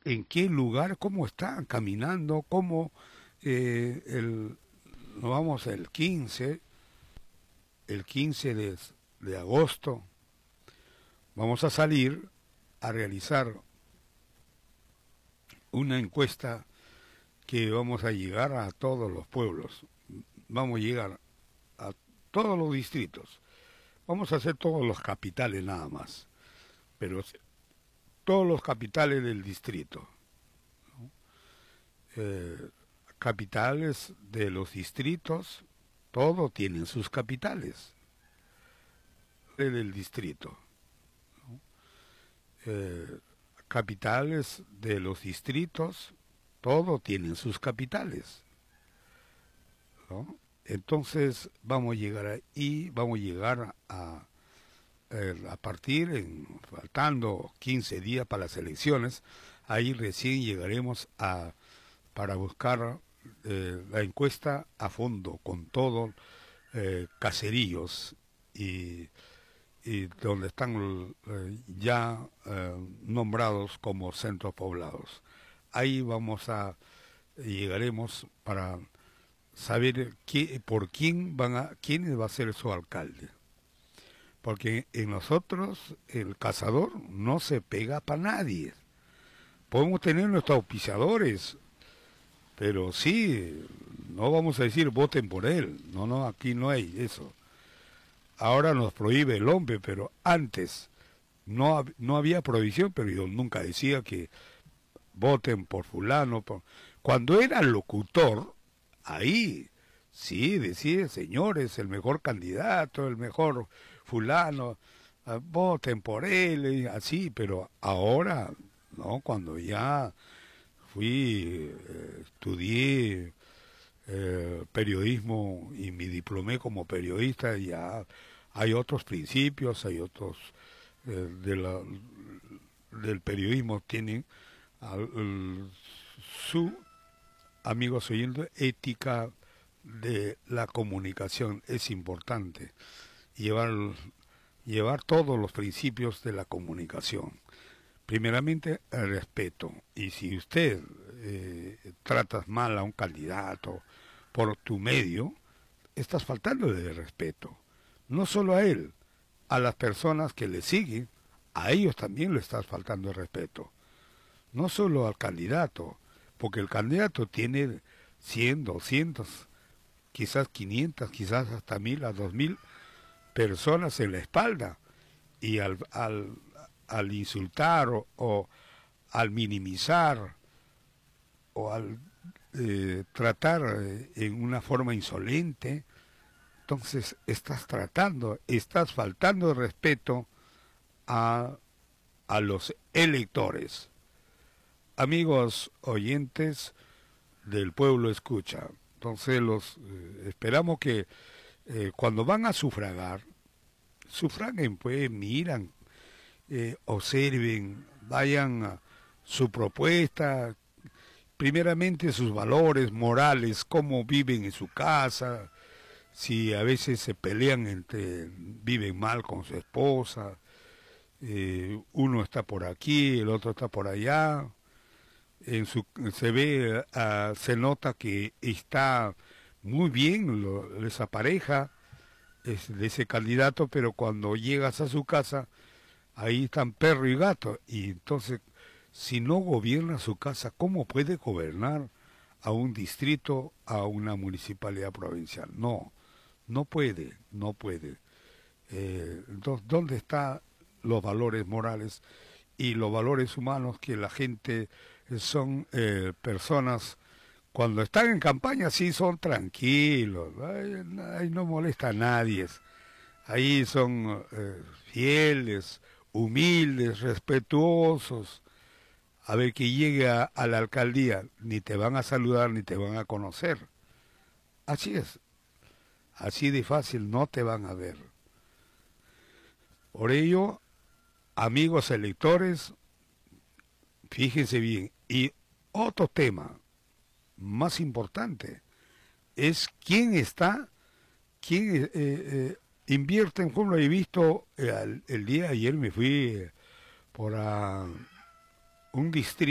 en qué lugar, cómo están caminando, cómo nos vamos el 15 de agosto, vamos a salir a realizar una encuesta que vamos a llegar a todos los pueblos, vamos a llegar a todos los distritos, vamos a hacer todos los capitales nada más, pero todos los capitales del distrito, ¿no? Capitales de los distritos, todos tienen sus capitales del distrito, ¿no? Capitales de los distritos, todos tienen sus capitales, ¿no? Entonces vamos a llegar ahí, vamos a llegar a partir, faltando 15 días para las elecciones, ahí recién llegaremos para buscar la encuesta a fondo, con todos caseríos y donde están ya nombrados como centros poblados. Ahí llegaremos para saber por quién quién va a ser su alcalde. Porque en nosotros el cazador no se pega para nadie. Podemos tener nuestros auspiciadores, pero sí, no vamos a decir voten por él. No, aquí no hay eso. Ahora nos prohíbe el hombre, pero antes no había prohibición, pero yo nunca decía que voten por fulano. Cuando era locutor, ahí sí decía, señores, el mejor candidato, el mejor fulano, voten por él, así, pero ahora, no, cuando ya estudié periodismo y me diplomé como periodista, ya hay otros principios, hay otros del periodismo tienen su, amigos oyentes, ética de la comunicación. Es importante llevar todos los principios de la comunicación. Primeramente, el respeto. Y si usted tratas mal a un candidato por tu medio, estás faltando de respeto. No solo a él, a las personas que le siguen, a ellos también le estás faltando de respeto. No solo al candidato, porque el candidato tiene 100, 200, quizás 500, quizás hasta 1000 a 2000 personas en la espalda, y al insultar o al minimizar o al tratar en una forma insolente, entonces estás faltando de respeto a los electores. Amigos oyentes del pueblo escucha, entonces esperamos que cuando van a sufraguen, pues miran, observen, vayan a su propuesta, primeramente sus valores morales, cómo viven en su casa, si a veces se pelean viven mal con su esposa, uno está por aquí, el otro está por allá, se nota que está muy bien esa pareja, de ese candidato, pero cuando llegas a su casa, ahí están perro y gato, y entonces, si no gobierna su casa, ¿cómo puede gobernar a un distrito, a una municipalidad provincial? No puede. Entonces, ¿dónde están los valores morales y los valores humanos que la gente son personas, cuando están en campaña sí son tranquilos, ahí no molesta a nadie, ahí son fieles, humildes, respetuosos? A ver, que llegue a la alcaldía, ni te van a saludar ni te van a conocer. Así es, así de fácil no te van a ver. Por ello, amigos electores, fíjense bien. Y otro tema más importante es quién invierte en fútbol. He visto el día de ayer, me fui por un distrito